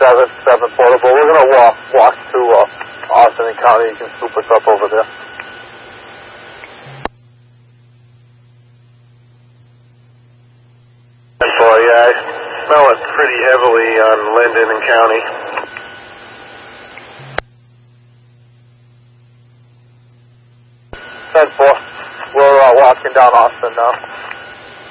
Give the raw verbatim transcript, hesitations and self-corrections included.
seven, seven portable. We're going to walk, walk to uh, Austin and County. You can scoop us up over there. Boy, yeah, I smell it pretty heavily on Linden and County. ten four. We're uh, walking down Austin now.